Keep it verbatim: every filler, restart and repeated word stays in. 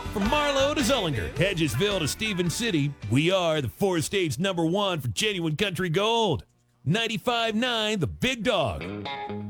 From Marlow to Zollinger, Hedgesville to Stevens City, we are the four states number one for genuine country gold. ninety-five point nine The Big Dog.